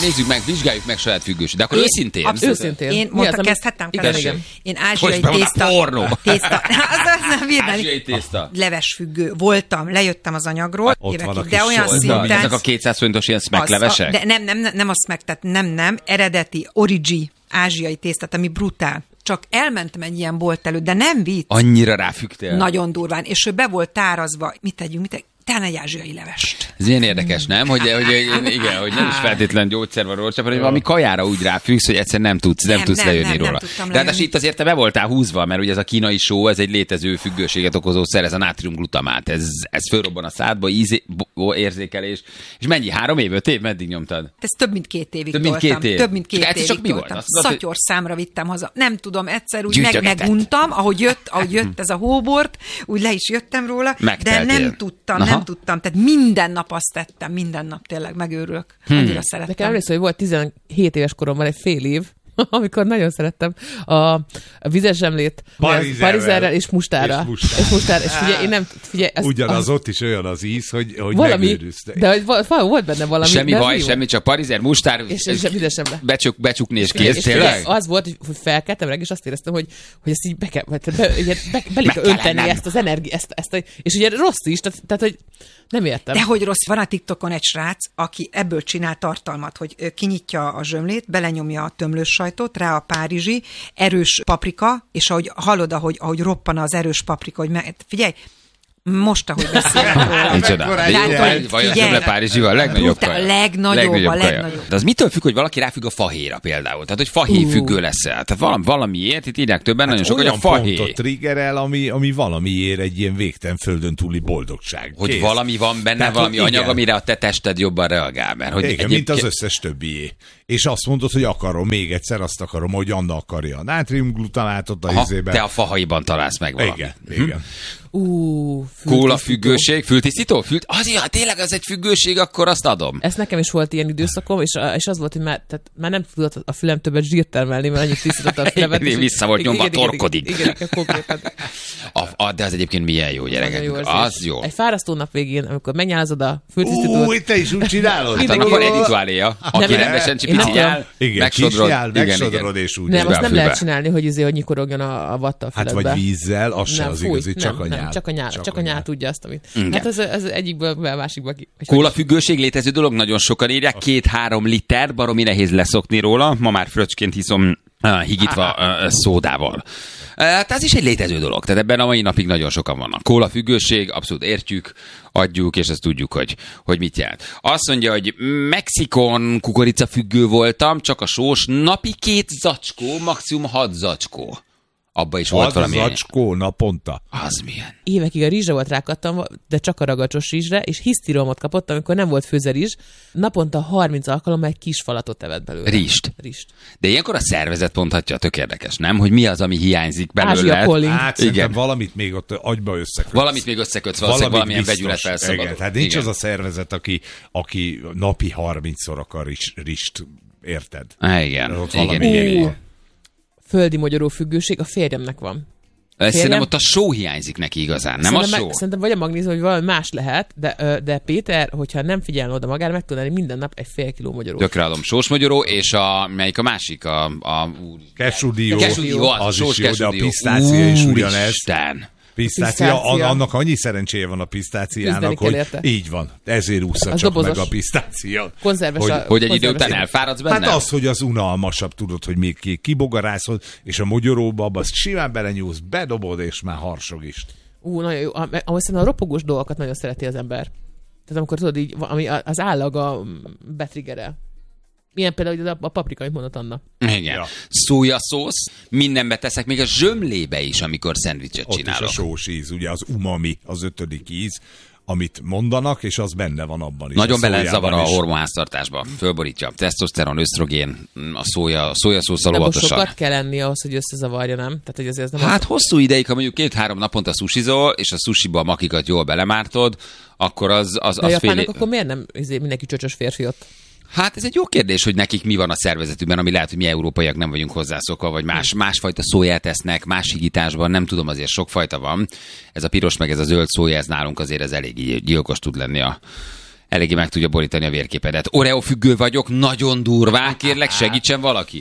nézzük meg, vizsgáljuk meg saját függőség. De akkor őszintén. Őszintén. Én kezdhettem? Igen. Én ázsiai tészta. Levesfüggő voltam, lejöttem az anyagról évekig, de olyan szinten... Ezek a 200 forintos ilyen smack levesek? De nem a smack, tehát nem, eredeti, origi, ázsiai tésztát, ami brutál. Csak elmentem egy ilyen bolt előtt, de nem vicc. Annyira ráfügtél? Nagyon durván, és ő be volt tárazva, mit tegyünk, talán egy ázsiai levest. Ez ilyen érdekes, nem? Hogy nem is feltétlen gyógyszer van róla, csak hogy valami kajára úgy ráfüggsz, hogy egyszer nem tudsz lejönni róla. De hát itt azért te be voltál húzva, mert ugye ez a kínai só, ez egy létező függőséget okozó szer, ez a nátriumglutamát. Ez fölrobban a szádba, érzékelés. És mennyi? 3 év, 5 év? Meddig nyomtad? Ez több mint 2 évig több mint 2 év. Több mint 2 évig csak mi voltam. volt? Szatyorszámra vittem haza. Nem tudom, egyszer úgy meguntam, ahogy jött ez a hóbort, úgy le is jöttem róla, de nem tudtam. Tehát minden nap azt tettem, minden nap tényleg megőrülök. Annyira szerettem. Nekem emlékszem, hogy volt 17 éves koromban egy fél év, amikor nagyon szerettem a vizes zsemlét parizerrel és mustára. És figyelj, ugyanaz ott is olyan az íz, hogy megőrülsz. De hogy volt benne valami. Semmi baj, semmi, csak parizer, mustár, és vizes zsemle. Becsukni és kész, tényleg? Az volt, hogy felkeltem meg, és azt éreztem, hogy ezt így be kell önteni ezt az energiát, és ugye rossz is, tehát hogy nem értem. De hogy rossz, van a TikTokon egy srác, aki ebből csinál tartalmat, hogy kinyitja a zsömlét, belenyomja a tömlős sajtot, rá a párizsi, erős paprika, és ahogy hallod, ahogy roppan az erős paprika, hogy figyelj, most, ahogy beszélek róla. Micsoda. Vagy a zsömle párizsival, a legnagyobb kaja. Legnagyobb. De az mitől függ, hogy valaki ráfügg a fahéjra például? Tehát, hogy fahéj függő lesz-e? Tehát valamiért, itt írják többen, nagyon sok, hogy a fahéj. Pontot triggerel, ami valamiért egy ilyen végtelen földön túli boldogság. Hogy valami van benne, tehát, valami anyag, amire a te tested jobban reagál. Mert, hogy igen, mint az összes többié. És azt mondod, hogy akarom még egyszer, azt akarom, hogy Anna akarja a nátriumglutamátot a izében. Te a fahaiban találsz meg valamit. Igen. Kóla függőség, fültisztító? Azért, tényleg ez egy függőség, akkor azt adom. Ez nekem is volt ilyen időszakom, és az volt, hogy már nem tudott a fülem többet zsírt termelni, mert annyit tisztította a fülemet. Vissza volt nyomva a torkodig. Igen, konkrétan. De az egyébként milyen jó, gyerekek. Az jó. Egy fárasztó nap végén, amikor megnyálazod a fültisztítót. Te is úgy csinálod? Hát annak van egy rituáléja, aki rendesen csipiciál, megsodrod és úgy. Nem, azt nem lehet csinálni, hogy nyikorogjon a vatta a füledbe. Hát vagy vízzel, az se az igazi, csak a nyál. Csak a nyál tudja azt, amit. Hát ez egyikből a másikból. Kólafüggőség létező dolog, nagyon sokan írják, 2-3 liter, baromi nehéz leszokni róla, ma már fröccsként hiszom higítva szódával. Tehát ez is egy létező dolog, tehát ebben a mai napig nagyon sokan vannak. Kólafüggőség, abszolút értjük, adjuk, és ezt tudjuk, hogy mit jelent. Azt mondja, hogy Mexikon kukoricafüggő voltam, csak a sós, napi 2 zacskó, maximum 6 zacskó. Abba is volt valami. 6 zacskó naponta. Az milyen? Évekig a rizsre volt rákattam, de csak a ragacsos rizsre, és hisztiromot kapott, amikor nem volt főze rizs. Naponta 30 alkalommal egy kis falatot evett belőle. Rizst. De ilyenkor a szervezet mondhatja, tök érdekes, nem? Hogy mi az, ami hiányzik belőle. Hát igen. Valamit még ott agyba összekötsz. Valamit még összekötsz, valószínűleg valamilyen vegyület felszabadul. Igen, hát nincs az a szervezet, aki napi 30-szor akar rizst, érted? Igen. Földi magyaró függőség a férjemnek van. Szerintem ott a só hiányzik neki igazán, nem a só? Szerintem vagy a magnézium, vagy valami más lehet, de Péter, hogyha nem figyelne oda magára, meg tudna minden nap egy fél kiló magyaró. Tökre adom. Sós magyaró, és melyik a másik? Kesudió. Az is jó, de a pisztácia is ugyanez. Isten. Pisztácia, annak annyi szerencséje van a pisztáciának, hogy így van. Ezért ússza csak dobozos. Meg a pisztácia. Konzerves hogy egy idő után elfáradsz benne? Hát az, hogy az unalmasabb, tudod, hogy még kibogarászod, és a magyaróba azt simán belenyúlsz, bedobod, és már harsog is. Nagyon jó. Ahogy szerintem a ropogós dolgokat nagyon szereti az ember. Tehát amikor tudod így, ami az állaga betriggerel. Milyen például a paprika, amit mondott Anna. Igen. Ja. Szójaszósz, mindenbe teszek, még a zsömlébe is, amikor szendvicset csinálok. Ott is a sós íz, ugye az umami, az 5. íz, amit mondanak, és az benne van abban is. Nagyon belezavar a hormonháztartásba. Fölborítja. Tesztoszteron, ösztrogén, a szójaszószal óvatosan. Sokat kell enni ahhoz, hogy összezavarja, nem? Tehát, hogy azért nem hát hosszú ideig, ha mondjuk 2-3 naponta sushizol, és a sushiba a makikat jól belemártod, akkor az a japánok akkor miért nem mindenki csöcsös férfi ott? Hát ez egy jó kérdés, hogy nekik mi van a szervezetükben, ami lehet, hogy mi európaiak nem vagyunk hozzászokva, vagy másfajta szóját esznek, más higításban, nem tudom, azért sokfajta van. Ez a piros meg ez a zöld szója, ez nálunk azért ez elég gyilkos tud lenni eléggé meg tudja borítani a vérképedet. Oreo függő vagyok, nagyon durván, kérlek, segítsen valaki.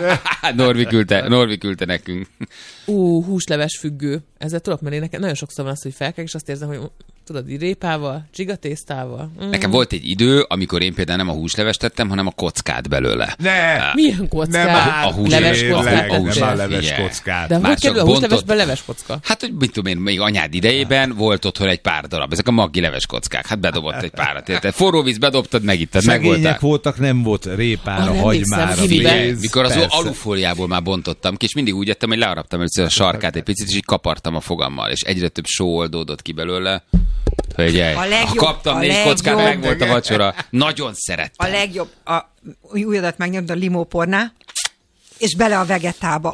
Norvi küldte nekünk. Húsleves függő. Ezzel tudok menni, nekem nagyon sokszor van az, hogy felkelek, és azt érzem, hogy tudod, így répával, csigatésztával. Nekem volt egy idő, amikor én például nem a húslevest tettem, hanem a kockát belőle. Milyen kockát? A leves kockát. Nem a leves kockát. De hogy kerül a húslevesben leves kocka? Hát, hogy mit tudom én, még anyád idejében volt otthon egy pár darab. Ezek a maggi leves kockák. Hát bedobott egy párat. Érted? Forró víz bedobtad, megittad, szegények voltak, nem volt répára, hagymára. Mikor az alufóliából már bontottam ki, és mindig úgy ettem, hogy learaptam először a sarkát egy picit, és így kapartam a fogammal, és egyre több só oldódott ki belőle. Hölgyej, kaptam 4 kockát, meg volt a vacsora. Nagyon szerettem. A legjobb, újadat megnyomd a limópornál, és bele a vegetába.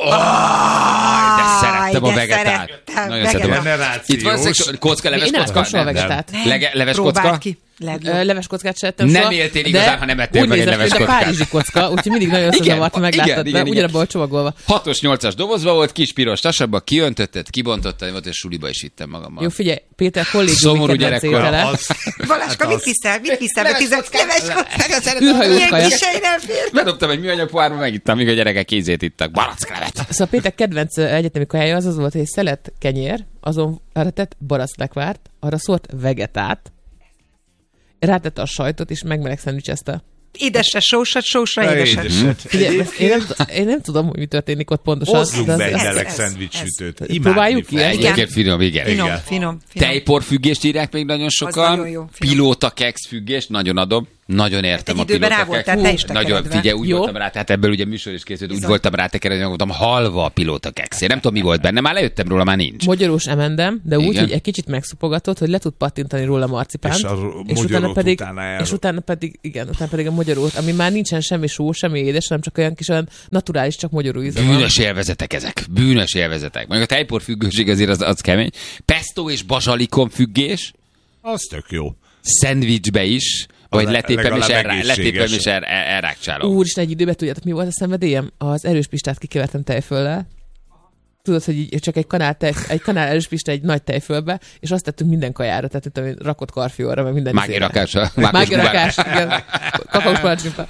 De szerettem a vegetát. Nagyon szerettem. Itt van kocka, leves kocka? Leves kocka? Leves kockát se ettem nem éltél igazán, ha nem ettél meg egy leves kockát. A párizsi kocka, úgyhogy mindig nagyon összezavart, meglátod, de ugyanabban a csomagolva. 6-os, 8-as dobozba volt, kis piros tasabba, kiöntötted, kibontottad, volt, és suliba is vittem magammal. Jó, figyelj, Péter kollégiumi kedvenc étele. Balázska, mit viszel? Mit viszel? Leves kockát. Űrhajós kaja. Bedobtam egy műanyag pohárba, megittam, míg a gyerekek kézét ittak. Baracklevet. Szóval Péter kedvenc egyetemi kajája az volt, hogy egy szelet kenyér, azon arra tett baracklevárt, arra szórt vegetát, rátette a sajtot, és megmeleg szendvicsezte. Édesre, sósra, édeset. Én nem tudom, hogy mi történik ott pontosan. Hozzunk be egy meleg szendvicssütőt. Próbáljuk ki? Egyébként finom, igen. Finom. Tejporfüggést írják még nagyon sokan. Pilóta keks függést, nagyon adom. Nagyon értem a pilóta keks. Nagyon, figyelj, úgy voltam rá, tehát ebből ugye műsor is készült, úgy voltam rá tekeredni, hogy voltam halva a pilóta keks. Én nem tudom, mi volt benne, már lejöttem róla, már nincs. Magyarós emendem, de úgy, hogy egy kicsit megszopogatott, hogy le tud pattintani róla marcipánt. És utána pedig a magyarót, ami már nincsen semmi só, semmi édes, hanem csak olyan kis olyan naturális, csak magyaró íze van. Bűnös élvezetek ezek. Bűnös élvezetek. Mondjuk a tejporfüggőség azért az kemény. Pesto és bazsalikon függés. Az tök jó. Szendvicsbe is. Vagy letépem és elrákcsálom. Úristen, egy időben tudjátok, mi volt a szenvedélyem? Az erős pistát kikevertem tejföllel. Tudod, hogy csak egy kanál erős pista egy nagy tejfölbe, és azt tettünk minden kajára, tehát rakott karfióra, meg minden Mágirakás, igen. Kakaós palacsinta.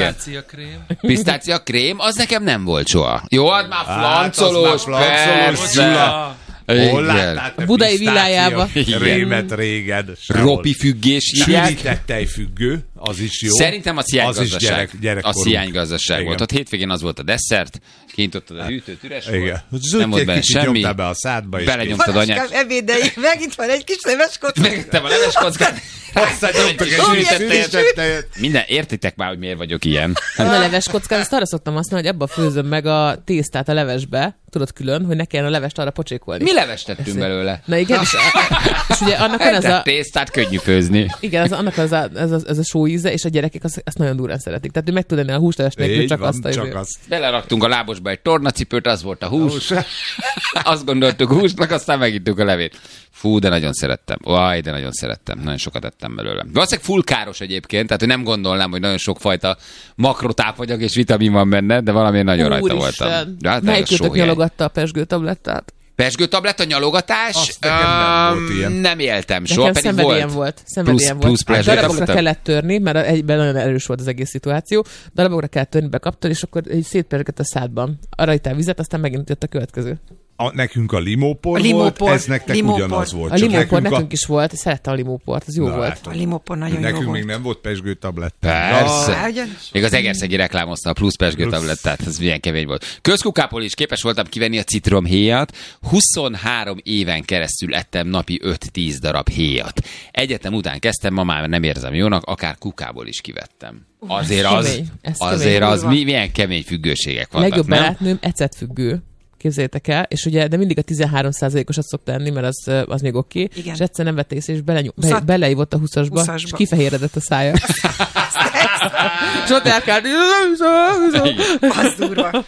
Pisztácia krém, az nekem nem volt soha. Jó, az már flancolós, persze. Hol láttál te budai villájába. Rémet régen. Ropi függés hívják. Sűrített tejfüggő, az is jó. Szerintem a sziánygazdaság. A sziánygazdaság volt. Ott hétvégén az volt a desszert, kintottad a hűtőt, üres volt. Nem volt benne semmi. Be a szádba, belenyomtad anyát. Ebédeig, megint van egy kis leves kocka. Megittem a leves kockát. Minden, értitek már, hogy miért vagyok ilyen. A leves kockát, azt arra szoktam használni, hogy abba főzöm meg a tésztát a levesbe, tudod külön, hogy ne kelljen a levest arra pocsékolni. Mi levest tettünk belőle? Na igen, és ugye annak van ez a... tésztát könnyű főzni. Igen, annak ez a só íze, és a gyerekek azt nagyon durán szeretik. Tehát ő meg tud enni a húsleves nélkül, csak azt. Beleraktunk a lábosba egy tornacipőt, az volt a hús. Azt gondoltuk húsnak, aztán megittük a levét. Fú, de nagyon szerettem. De nagyon szerettem. Nagyon sokat ettem belőle. Valószínűleg full káros egyébként, tehát hogy nem gondolnám, hogy nagyon sokfajta makrotápanyag és vitamin van benne, de valami nagyon rajta voltam. Melyikőtök nyalogatta a pezsgőtablettát? Pezsgőtabletta, nyalogatás? Nem éltem soha, nekem pedig szenvedélyem volt. Plusz darabokra kellett törni, mert egyben nagyon erős volt az egész szituáció. Darabokra kellett törni, bekaptad, és akkor így szétpörgött a szádban. Arra ittál vizet, aztán megint jött a következő. Nekünk a limópor volt, ez nektek ugyanaz volt. A limópor nekünk is volt, szerettem a limóport, az jó volt. A limópor nagyon jó volt. Nekünk még nem volt pezsgőtablett. Persze. Még az Egerszegi reklámozta a plusz pezsgőtablettát, ez milyen kemény volt. Közkukából is képes voltam kivenni a citromhéjat. 23 éven keresztül ettem napi 5-10 darab héjat. Egyetem után kezdtem, ma már nem érzem jónak, akár kukából is kivettem. Azért az milyen kemény függőségek vannak. Legjobb barátnőm ecetfüggő. Képzeljétek el, és ugye, de mindig a 13%-osat szokta enni, mert az még oké. És egyszer nem vett észre, és beleívott a 20-asba, és kifehéredett a szája. És ott elkárt, az durva.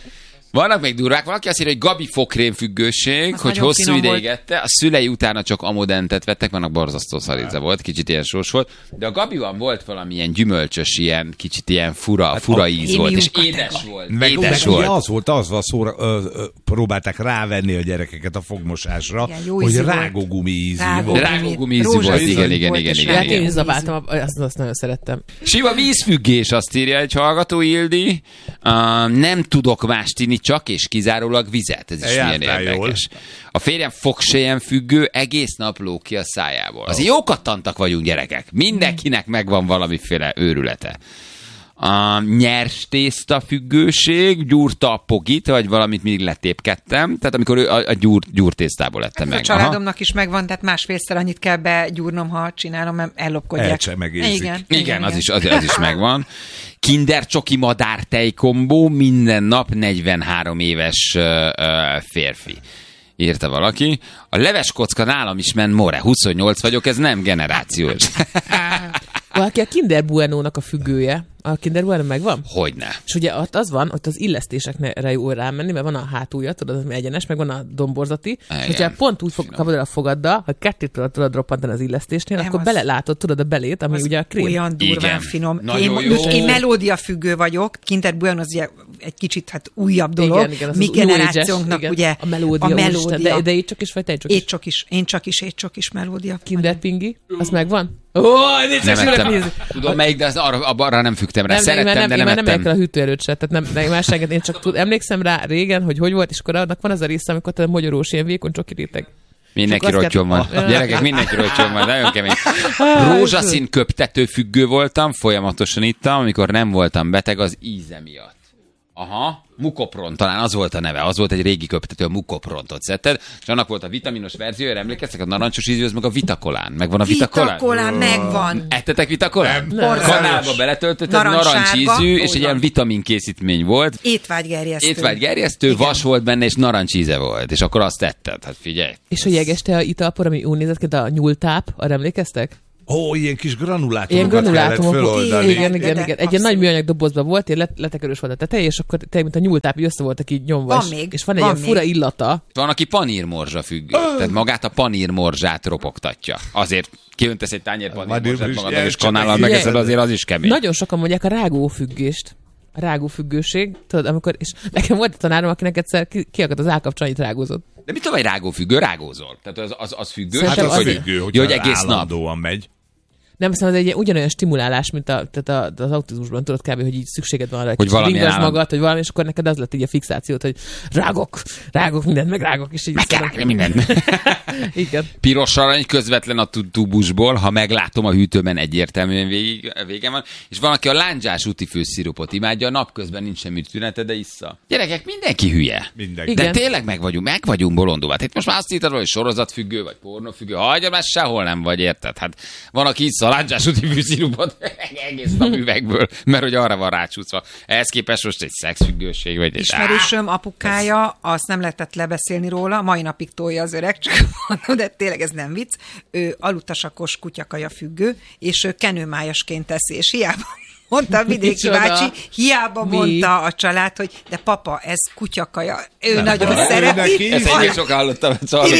Vannak még durvák, valaki azt írja, hogy Gabi fokrém függőség, Az hogy nagyon hosszú finom ideig volt. ette, a szülei utána csak amodentet vettek, vannak borzasztó szaridze volt, kicsit ilyen sós volt, de a Gabiban volt valamilyen gyümölcsös, ilyen kicsit ilyen fura íz volt, és prémium édes volt. Meg Édes ugye volt. az volt, azzal próbálták rávenni a gyerekeket a fogmosásra, Igen, jó hogy ízű volt. rágógumi ízű Rágó- volt. Rágógumi ízű volt, Rózsaszín igen. volt, és Hát én rágó- is zabáltam, azt nagyon szerettem. Sima vízfüggés, azt írja egy hallgató, Ildi. Nem tudok mást inni, csak és kizárólag vizet. Ez is milyen Jártál érdekes. A férjem fogsejjen függő, egész nap lóg ki a szájából. Azért jókat tantak vagyunk, gyerekek. Mindenkinek megvan valamiféle őrülete. A nyers tészta függőség, gyúrta a pogit, vagy valamit mindig letépkedtem. Tehát amikor a gyúrtésztából lettem Ez meg. a családomnak is megvan, tehát másfélszer annyit kell begyúrnom, ha csinálom, mert ellopkodják. Elcsemegészik. Igen, az is megvan. Kinder csoki madár tejkombó, minden nap 43 éves férfi. Írta valaki. A leveskocka nálam is ment more. 28 vagyok, ez nem generációs. Valaki a Kinder Bueno-nak a függője. A Kinder Bueno megvan? Hogyne. És ugye ott az van, ott az illesztésekre jó rámenni, mert van a hátulja, tudod, az egyenes, meg van a domborzati, és hogyha pont úgy kapod el a fogaddal, ha ketté tudod roppantani az illesztésnél, Nem, akkor az- belelátod, tudod, a belét, ami Az ugye a krém. olyan durván Igen. finom. Nagyon Én, jó. én melódia függő vagyok. Kinder Bueno az ugye egy kicsit hát újabb dolog. Igen, az Mi az új generációnknak ages, ugye a melódia. Úristen, de étcsok is, vagy tejcsok is? Étcsok is melódia. Kinder Pingi, az megvan? Ó, Nem ettem. Tudom melyik, de arra nem fügtem rá. Nem, Szerettem, de én nem már nem megyek el ettem. a hűtő előtt se, tehát nem másságot, én csak emlékszem rá régen, hogy volt, és akkor annak van az a része, amikor te magyarós, ilyen vékony csoki réteg. Mindenki Csak azt rottyon van. kell- Gyerekek, mindenki rottyon van, nagyon kemény. Rózsaszín köptető függő voltam, folyamatosan ittam, amikor nem voltam beteg az íze miatt. Aha, Mukopron, talán az volt a neve, az volt egy régi köptető, a Mukoprontot szedted, és annak volt a vitaminos verziója, emlékeztek, a narancsos ízű, az meg a Vitakolán. Megvan a Vitakolán? Vitakolán megvan. Ettetek Vitakolán? Borzalmas. Kanálba beletöltötted, Narancssárga. narancsízű, és egy Úgy ilyen van. vitaminkészítmény volt. Étvágygerjesztő. Vas volt benne, és narancsíze volt, és akkor azt tetted, hát figyelj. És a jeges tea italpor, ami úgy nézett ki, de a nyúltáp, arra emlékeztek? Ó, ilyen kis Ilyen granulátumokat kellett granulátumok. föloldani. Igen. Egy ilyen abszolút. nagy műanyag dobozban volt, ilyen letekerős volt a teteje, és akkor tényleg, mint a nyúltáp, így össze voltak így nyomva. Van és- még, És van egy van ilyen fura még. illata. Van, aki panírmorzsa függő. Tehát magát a panírmorzsát ropogtatja. Azért kiöntesz egy tányér panírmorzsát is magadnak, és jelentse kanállal meg. megeszed, azért az is kemény. Nagyon sokan mondják a rágófüggést. A rágófüggőség, tudod, amikor, és nekem volt egy tanárom, akinek egyszer kiakadt az állkapcsolat, rágózott. De mit tudom, hogy rágófüggő? Rágózol. Tehát az függő. Hát Szerintem az azért- függő, Jó, hogy hogy egész nap. állandóan megy. Nem, hiszem, ez egy ugyanolyan stimulálás, mint az autizmusban, tudod kb., hogy így szükséged van arra, hogy valamilyen ringasd állam- magad, hogy valami, és akkor neked az lett így a fixációt, hogy rágok mindent, meg rágok, és így Meg kell rágni mindent. Igen. Piros arany közvetlen a tubusból, ha meglátom a hűtőben, egyértelműen vége van. És van, aki a lándzsás úti főszirupot imádja, napközben nincs semmi tünete, de issza. Gyerekek, mindenki hülye. Mindenki. Igen. De tényleg meg vagyunk bolondulva. Hát itt most már azt hittad, hogy sorozatfüggő, vagy pornófüggő. Hagyja, már sehol nem vagy, érted? Hát van, aki issza a lándzsás úti főszirupot egész nap üvegből, mert hogy arra van rácsúszva. Ehhez képest most egy szexfüggőség, vagy egy... Ismerősöm apukája, azt nem lehetett lebeszélni róla, mai napig tolja az öreg, csak mondom, de tényleg ez nem vicc. Ő alutasakos kutyakaja függő, és ő kenőmájasként teszi, és hiába mondta a vidéki Micsoda? bácsi, hiába Mi? mondta a család, hogy de papa, ez kutyakaja. Ő nagyon baj, szereti. neki Ezt Van- én sok hallottam,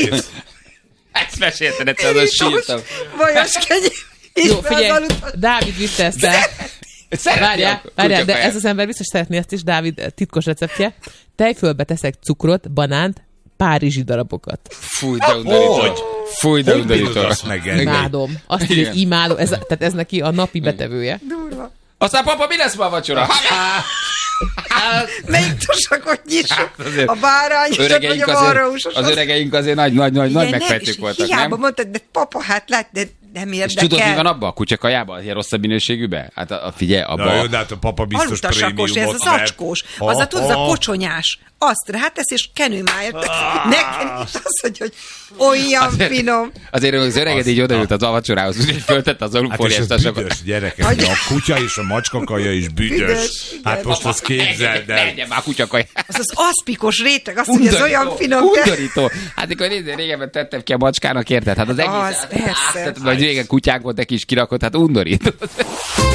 ezt mesélted egyszer, azon sírtam. Vajas kenyér. Jó, figyelj, Dávid vitte ezt el. Szereti Várjál, a de kutyakaját. ez az ember biztos szeretné ezt is, Dávid titkos receptje. Tejfölbe teszek cukrot, banánt, párizsi darabokat. Fúj, de undorító. Fúj, de Hogy undorító. bírod azt megenni? Imádom. Azt írja, hogy Igen. imádom. Tehát ez neki a napi betevője. Durva. Aztán papa, mi lesz ma a vacsora? Melyik tusakot nyissuk? azért A bárányosat, vagy a varrósosat? az öregeink azért nagy megfejtők voltak, hiába nem? mondtad, de papa, hát lát, de nem És érdekel. tudod, mi van abban a kutyakajában? Ilyen rosszabb minőségűben? Hát figyelj, Na jó, abban... de hát a papa biztos Alutasakos, ez prémiumot az vett. acskós, az a tudod, a kocsonyás. Azt rátesz, és kenőmájat. Nekem is az, hogy olyan finom. Azért az öreged így odaült az vacsorához, úgyhogy föltette az Hát és ez alufóliáztásokat. büdös, gyerekek, de a kutya és a macskakaja is büdös. Büdös, Hát igen. most azt képzeld el. Legyen már kutyakaját. Az az aszpikos réteg, azt mondja, ez olyan finom. Undorító. Hát amikor régen tettem ki a macskának, érted? Hát az egész... Az, persze. Tehát, vagy régen kutyák volt, egy kis kirakott, hát undorító.